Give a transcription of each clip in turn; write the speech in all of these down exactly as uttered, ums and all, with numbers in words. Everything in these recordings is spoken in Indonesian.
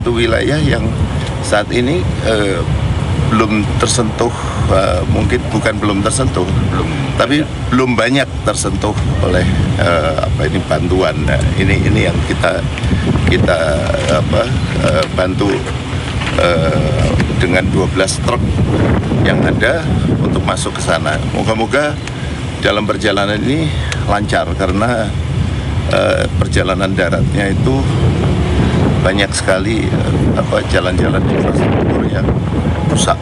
Itu wilayah yang saat ini eh, belum tersentuh, eh, mungkin bukan belum tersentuh, belum, tapi banyak. belum banyak tersentuh oleh eh, apa ini bantuan. Nah, ini ini yang kita kita apa eh, bantu eh, dengan dua belas truk yang ada untuk masuk ke sana. Moga-moga dalam perjalanan ini lancar karena eh, perjalanan daratnya itu banyak sekali apa jalan-jalan infrastruktur yang rusak.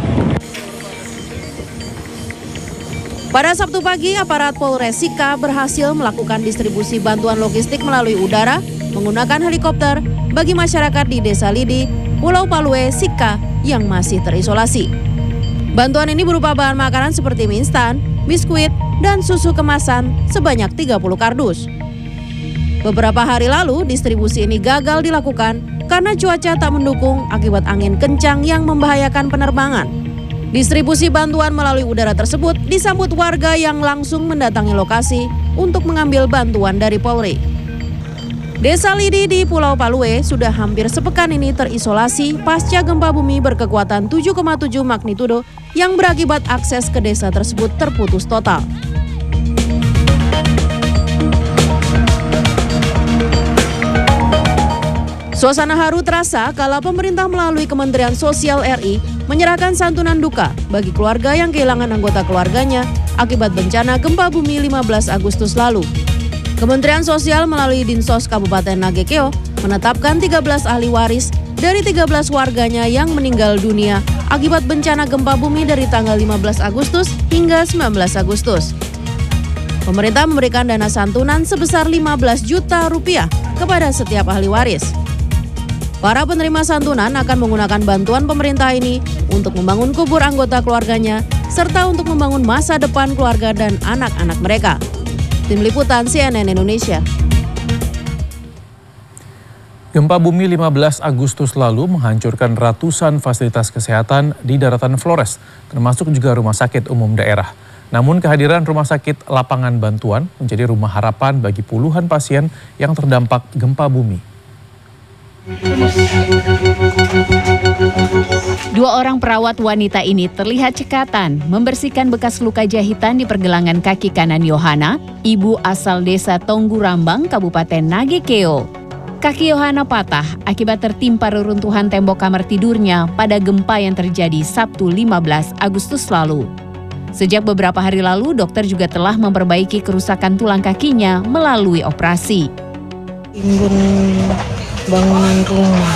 Pada Sabtu pagi, aparat Polres Sika berhasil melakukan distribusi bantuan logistik melalui udara menggunakan helikopter bagi masyarakat di Desa Lidi, Pulau Palue, Sika yang masih terisolasi. Bantuan ini berupa bahan makanan seperti mie instan, biskuit, dan susu kemasan sebanyak tiga puluh kardus. Beberapa hari lalu, distribusi ini gagal dilakukan karena cuaca tak mendukung akibat angin kencang yang membahayakan penerbangan. Distribusi bantuan melalui udara tersebut disambut warga yang langsung mendatangi lokasi untuk mengambil bantuan dari Polri. Desa Lidi di Pulau Palue sudah hampir sepekan ini terisolasi pasca gempa bumi berkekuatan tujuh koma tujuh magnitudo yang berakibat akses ke desa tersebut terputus total. Suasana haru terasa kala pemerintah melalui Kementerian Sosial R I menyerahkan santunan duka bagi keluarga yang kehilangan anggota keluarganya akibat bencana gempa bumi lima belas Agustus lalu. Kementerian Sosial melalui Dinsos Kabupaten Nagekeo menetapkan tiga belas ahli waris dari tiga belas warganya yang meninggal dunia akibat bencana gempa bumi dari tanggal lima belas Agustus hingga sembilan belas Agustus. Pemerintah memberikan dana santunan sebesar lima belas juta rupiah kepada setiap ahli waris. Para penerima santunan akan menggunakan bantuan pemerintah ini untuk membangun kubur anggota keluarganya serta untuk membangun masa depan keluarga dan anak-anak mereka. Tim Liputan C N N Indonesia. Gempa bumi lima belas Agustus lalu menghancurkan ratusan fasilitas kesehatan di daratan Flores, termasuk juga rumah sakit umum daerah. Namun kehadiran rumah sakit lapangan bantuan menjadi rumah harapan bagi puluhan pasien yang terdampak gempa bumi. Dua orang perawat wanita ini terlihat cekatan membersihkan bekas luka jahitan di pergelangan kaki kanan Yohana, ibu asal desa Tonggu Rambang, Kabupaten Nagekeo. Kaki Yohana patah akibat tertimpa reruntuhan tembok kamar tidurnya pada gempa yang terjadi Sabtu lima belas Agustus lalu. Sejak beberapa hari lalu, dokter juga telah memperbaiki kerusakan tulang kakinya melalui operasi. Timbun bangunan rumah.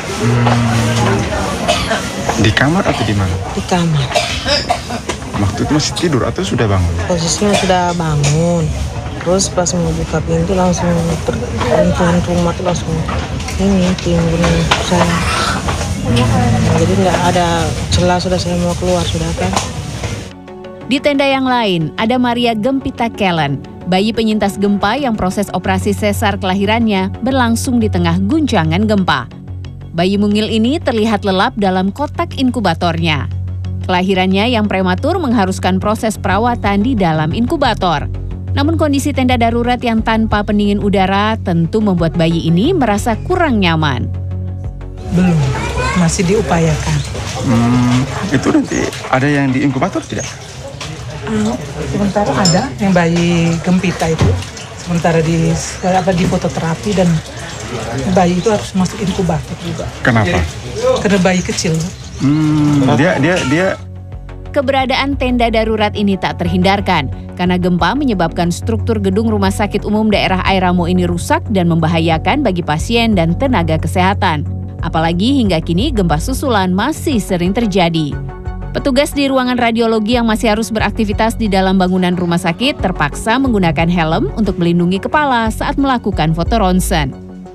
Hmm. Di kamar atau di mana? Di kamar. Waktu itu masih tidur atau sudah bangun? Posisinya sudah bangun. Terus pas mau buka pintu langsung teruntuhan rumah itu langsung ini timbun saya. Hmm. Jadi nggak ada celah, sudah saya mau keluar sudah kan. Di tenda yang lain ada Maria Gempita Kellen, bayi penyintas gempa yang proses operasi sesar kelahirannya berlangsung di tengah guncangan gempa. Bayi mungil ini terlihat lelap dalam kotak inkubatornya. Kelahirannya yang prematur mengharuskan proses perawatan di dalam inkubator. Namun kondisi tenda darurat yang tanpa pendingin udara tentu membuat bayi ini merasa kurang nyaman. Belum, masih diupayakan. Hmm, itu nanti ada yang di inkubator tidak? Hmm, sementara ada yang bayi Gempita itu. Sementara di apa di fototerapi dan bayi itu harus masuk inkubator juga. Kenapa? Karena bayi kecil. Hmm, dia dia dia. Keberadaan tenda darurat ini tak terhindarkan karena gempa menyebabkan struktur gedung Rumah Sakit Umum Daerah Airamo ini rusak dan membahayakan bagi pasien dan tenaga kesehatan. Apalagi hingga kini gempa susulan masih sering terjadi. Petugas di ruangan radiologi yang masih harus beraktivitas di dalam bangunan rumah sakit terpaksa menggunakan helm untuk melindungi kepala saat melakukan foto ronsen.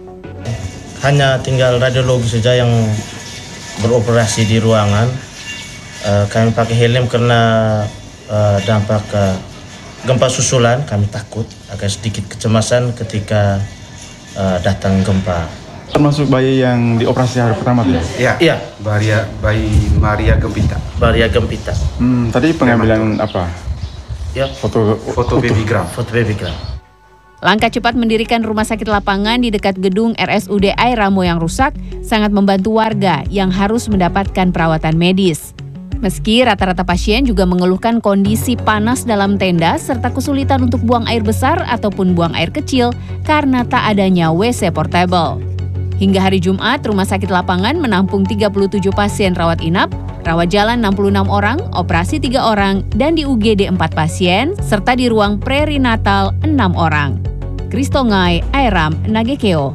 Hanya tinggal radiologi saja yang beroperasi di ruangan. Uh, kami pakai helm karena uh, dampak uh, gempa susulan. Kami takut agak sedikit kecemasan ketika uh, datang gempa. Termasuk bayi yang dioperasi hari pertama tuh? Iya. Iya. Maria, bayi Maria Gempita. Maria Gempita. Hmm, tadi pengambilan apa? Ya. Foto foto babygram. Foto babygram. Langkah cepat mendirikan rumah sakit lapangan di dekat gedung R S U D Airamo yang rusak sangat membantu warga yang harus mendapatkan perawatan medis. Meski rata-rata pasien juga mengeluhkan kondisi panas dalam tenda serta kesulitan untuk buang air besar ataupun buang air kecil karena tak adanya W C portable. Hingga hari Jumat, rumah sakit lapangan menampung tiga puluh tujuh pasien rawat inap, rawat jalan enam puluh enam orang, operasi tiga orang, dan di U G D empat pasien, serta di ruang perinatal enam orang. Kristongai, Airam, Nagekeo.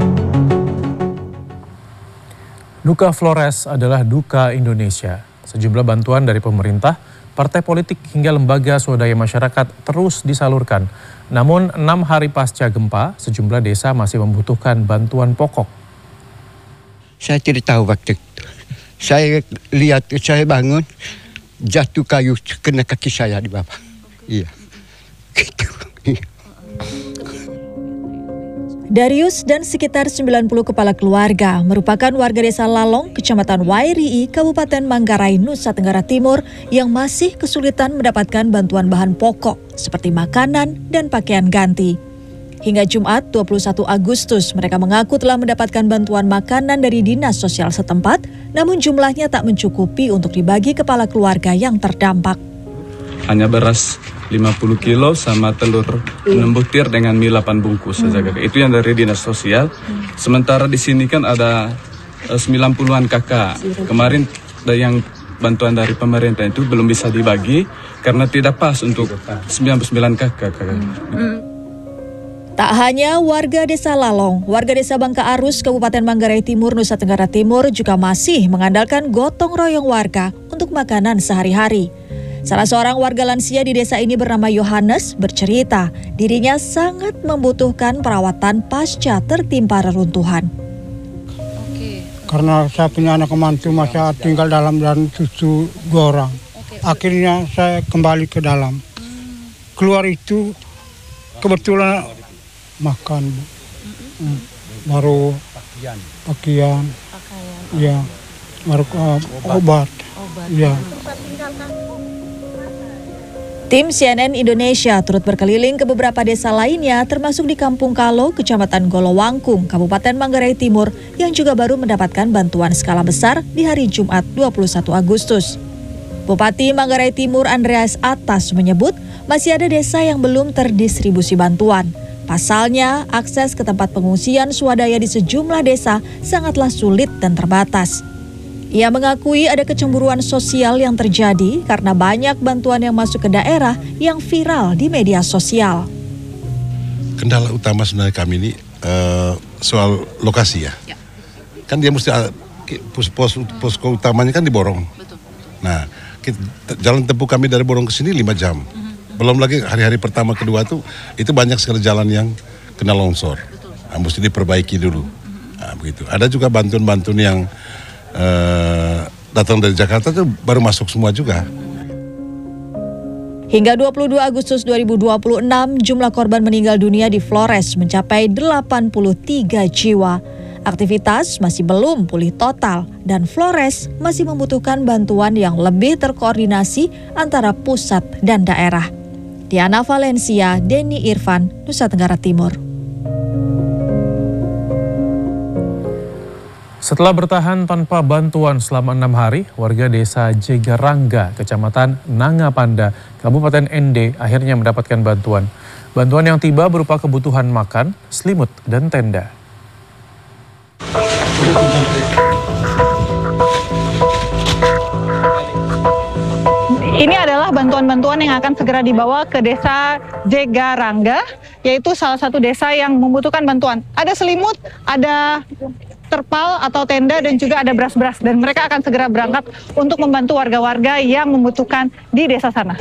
Duka Flores adalah duka Indonesia. Sejumlah bantuan dari pemerintah, partai politik hingga lembaga swadaya masyarakat terus disalurkan. Namun enam hari pasca gempa, sejumlah desa masih membutuhkan bantuan pokok. Saya tidak tahu waktu itu. Saya lihat, saya bangun, jatuh kayu kena kaki saya di bawah. Iya. Gitu. Darius dan sekitar sembilan puluh kepala keluarga merupakan warga desa Lalong, Kecamatan Wairii, Kabupaten Manggarai, Nusa Tenggara Timur yang masih kesulitan mendapatkan bantuan bahan pokok seperti makanan dan pakaian ganti. Hingga Jumat dua puluh satu Agustus mereka mengaku telah mendapatkan bantuan makanan dari Dinas Sosial setempat, namun jumlahnya tak mencukupi untuk dibagi kepala keluarga yang terdampak. Hanya beras lima puluh kilo sama telur enam butir dengan mie delapan bungkus saja. Hmm. Itu yang dari Dinas Sosial. Hmm. Sementara di sini kan ada uh, sembilan puluhan kakak. Kemarin yang bantuan dari pemerintah itu belum bisa dibagi karena tidak pas untuk sembilan puluh sembilan kakak. Hmm. Tak hanya warga desa Lalong, warga desa Bangka Arus, Kabupaten Manggarai Timur, Nusa Tenggara Timur juga masih mengandalkan gotong royong warga untuk makanan sehari-hari. Salah seorang warga lansia di desa ini bernama Yohanes bercerita dirinya sangat membutuhkan perawatan pasca tertimpa reruntuhan. Oke. Karena saya punya anak mantu masih tinggal dalam dan cucu dua orang. Oke. Akhirnya saya kembali ke dalam. Hmm. Keluar itu kebetulan makan, hmm. baru pakaian, pakaian, ya, baru uh, obat, obat, ya. Tim C N N Indonesia turut berkeliling ke beberapa desa lainnya termasuk di Kampung Kalo, Kecamatan Golowangkung, Kabupaten Manggarai Timur yang juga baru mendapatkan bantuan skala besar di hari Jumat dua puluh satu Agustus. Bupati Manggarai Timur Andreas Atas menyebut masih ada desa yang belum terdistribusi bantuan. Pasalnya, akses ke tempat pengungsian swadaya di sejumlah desa sangatlah sulit dan terbatas. Ia mengakui ada kecemburuan sosial yang terjadi karena banyak bantuan yang masuk ke daerah yang viral di media sosial. Kendala utama sebenarnya kami ini uh, soal lokasi ya. ya. Kan dia mesti pos, pos, posko utamanya kan di Borong. Betul. Nah, kita, jalan tempuh kami dari Borong ke sini lima jam. Mm-hmm. Belum lagi hari-hari pertama kedua tuh itu banyak sekali jalan yang kena longsor. Nah, mesti diperbaiki dulu. Mm-hmm. Nah, begitu. Ada juga bantuan-bantuan yang Uh, datang dari Jakarta itu baru masuk semua juga. Hingga dua puluh dua Agustus dua ribu dua puluh enam, jumlah korban meninggal dunia di Flores mencapai delapan puluh tiga jiwa. Aktivitas masih belum pulih total dan Flores masih membutuhkan bantuan yang lebih terkoordinasi antara pusat dan daerah. Diana Valencia, Denny Irfan, Nusa Tenggara Timur. Setelah bertahan tanpa bantuan selama enam hari, warga desa Jegarangga, Kecamatan Nangapanda, Kabupaten N D akhirnya mendapatkan bantuan. Bantuan yang tiba berupa kebutuhan makan, selimut, dan tenda. Ini adalah bantuan-bantuan yang akan segera dibawa ke desa Jegarangga, yaitu salah satu desa yang membutuhkan bantuan. Ada selimut, ada terpal atau tenda, dan juga ada beras-beras, dan mereka akan segera berangkat untuk membantu warga-warga yang membutuhkan di desa sana.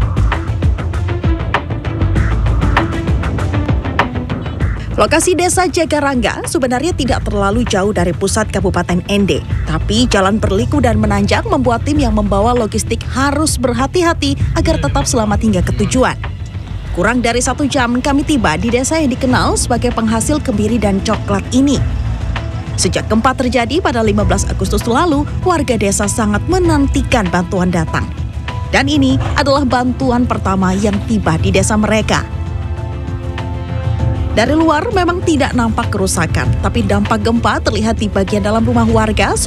Lokasi desa Jegarangga sebenarnya tidak terlalu jauh dari pusat Kabupaten N D, tapi jalan berliku dan menanjak membuat tim yang membawa logistik harus berhati-hati agar tetap selamat hingga ke tujuan. Kurang dari satu jam kami tiba di desa yang dikenal sebagai penghasil kemiri dan coklat ini. Sejak gempa terjadi pada lima belas Agustus lalu, warga desa sangat menantikan bantuan datang. Dan ini adalah bantuan pertama yang tiba di desa mereka. Dari luar memang tidak nampak kerusakan, tapi dampak gempa terlihat di bagian dalam rumah warga